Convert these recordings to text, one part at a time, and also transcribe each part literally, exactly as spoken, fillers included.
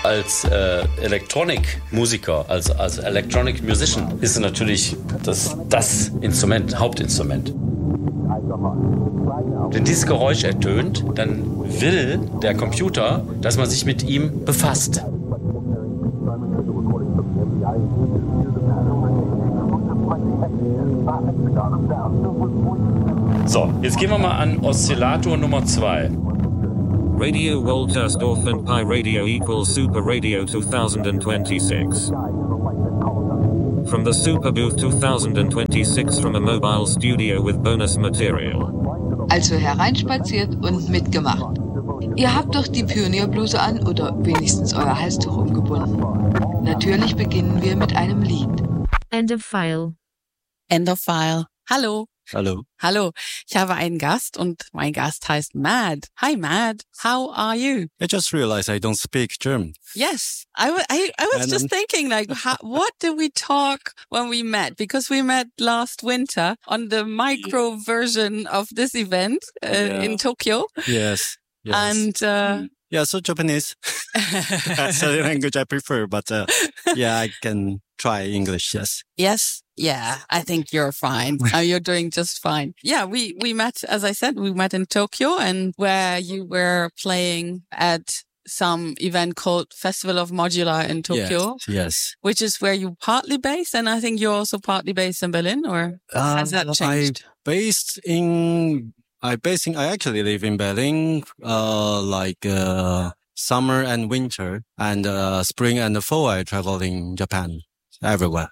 Als äh, Electronic-Musiker, als, als Electronic Musician ist es natürlich das, das Instrument, Hauptinstrument. Wenn dieses Geräusch ertönt, dann will der Computer, dass man sich mit ihm befasst. So, jetzt gehen wir mal an Oszillator Nummer zwei. Radio Woltersdorf and Pi Radio equals Super Radio twenty twenty-six. From the Super Booth twenty twenty-six from a mobile studio with bonus material. Also hereinspaziert und mitgemacht. Ihr habt doch die Pionierbluse an oder wenigstens euer Halstuch umgebunden. Natürlich beginnen wir mit einem Lied. End of file. End of file. Hallo. Hallo. Hallo. Ich habe einen Gast und mein Gast heißt Mad. Hi Mad. How are you? I just realized I don't speak German. Yes. I, w- I, I was And just then- thinking like, how, what did we talk when we met? Because we met last winter on the micro version of this event uh, Yeah. in Tokyo. Yes. Yes. And uh, yeah, so Japanese. That's the language I prefer, but uh, yeah, I can try English, yes. yes. Yeah, I think you're fine. uh, you're doing just fine. Yeah, we, we met, as I said, we met in Tokyo and where you were playing at some event called Festival of Modular in Tokyo, Yes. yes. which is where you partly based. And I think you're also partly based in Berlin, or has that Uh, changed? I based in, I based in, I actually live in Berlin, uh, like, uh, summer and winter, and, uh, spring and fall I travel in Japan, everywhere.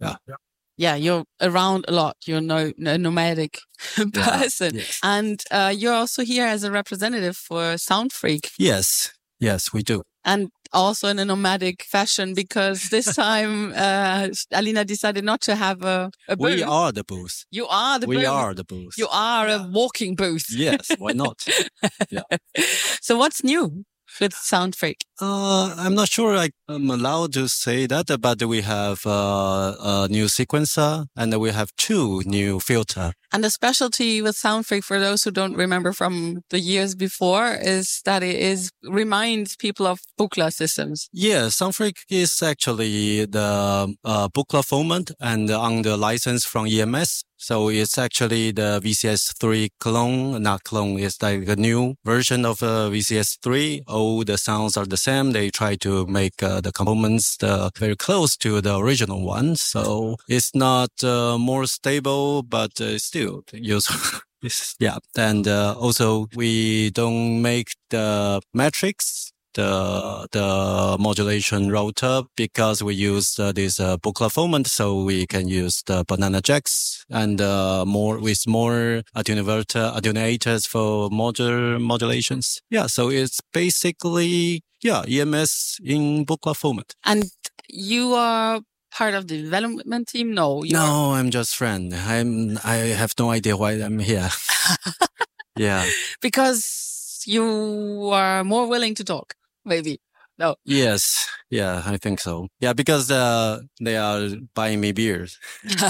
Yeah, you're around a lot. You're no, no nomadic person. Yes. And uh, you're also here as a representative for Sound Freak. Yes. Yes, we do. And also in a nomadic fashion, because this time uh, Alina decided not to have a, a booth. We are the booth. You are the we booth. are the booth. You are a walking booth. Yes, why not? Yeah. So what's new with Sound Freak? Uh, I'm not sure I am allowed to say that, but we have uh, a new sequencer and we have two new filter. And the specialty with Sound Freak, for those who don't remember from the years before, is that it is reminds people of Buchla systems. Yeah, Soundfreak is actually the uh, Buchla format and under license from E M S. So it's actually the V C S three clone, not clone, it's like a new version of uh, V C S three. All the sounds are the same. They try to make uh, the components uh, very close to the original one. So it's not uh, more stable, but uh, still useful. It's- yeah. And uh, also we don't make the metrics, the the modulation router, because we use uh, this uh, Buchla format, so we can use the banana jacks and uh, more with more attenuator attenuators for modular modulations. Yeah, so it's basically yeah E M S in Buchla format. And you are part of the development team? No. You are- No, I'm just friend. I'm I have no idea why I'm here. Yeah. Because you are more willing to talk, maybe. No. Yes. Yeah, I think so. Yeah, because uh, they are buying me beers.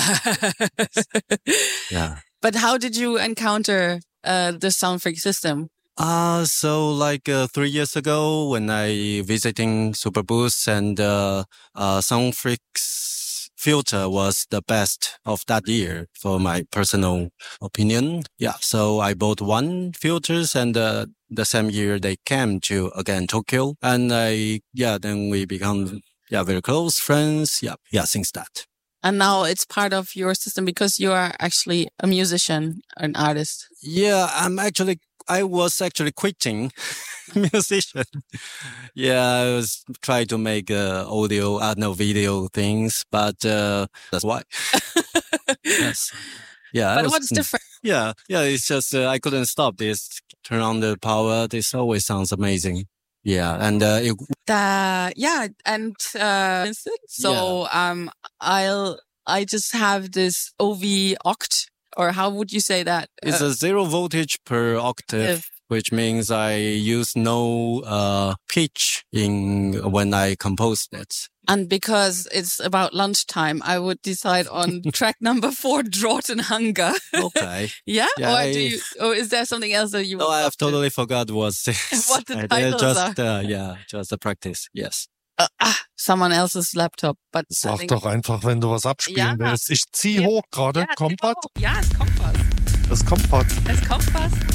Yeah. But how did you encounter uh, the Sound Freak system? Uh, so like uh, three years ago when I visiting Super Boost and uh, uh, Soundfreak's filter was the best of that year for my personal opinion. Yeah, so I bought one filters and uh, the same year they came to again Tokyo and I yeah then we become yeah very close friends. Yeah, yeah since that. And now it's part of your system because you are actually a musician, an artist. Yeah, I'm actually, I was actually quitting musician. Yeah, I was trying to make uh, audio, uh, no video things, but uh, that's why. Yes. Yeah. I But was- what's different? Yeah, yeah, it's just, uh, I couldn't stop this. Turn on the power. This always sounds amazing. Yeah. And, uh, it, The, yeah, and uh, so um, I'll I just have this O V oct, or how would you say that? it's Uh, a zero voltage per octave. if- which means I use no uh, pitch in when I compose it. And because it's about lunchtime, I would decide on track number four, Drought and Hunger. Okay. yeah? Yeah, or I- do you, or is there something else that you No, would I love have to- totally forgot what this. What the I did titles just, Uh, yeah, just the practice. Yes. Uh, ah, someone else's laptop. But I Sag think- doch einfach, wenn du was abspielen Ja. willst. Ich zieh Ja. hoch gerade. Ja, Kommt tipp was? hoch. Ja, es kommt was. Es kommt was. Es kommt was.